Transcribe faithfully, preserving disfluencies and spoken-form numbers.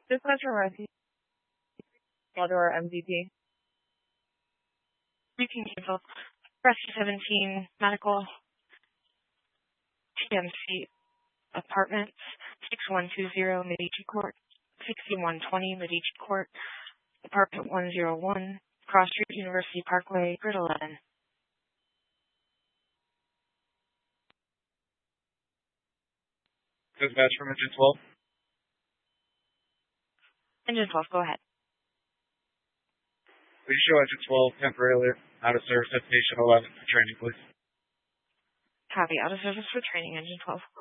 Dispatch from Rescue. Or M V P. Routine cancel. Rescue seventeen, medical, T M C Apartments, six one two zero Medici Court, sixty-one twenty Medici Court, Apartment one oh one, Cross Street, University Parkway, Grid eleven. Dispatch from Engine twelve. Engine twelve, go ahead. Please show Engine twelve temporarily out of service at Station eleven for training, please. Copy, out of service for training, Engine twelve.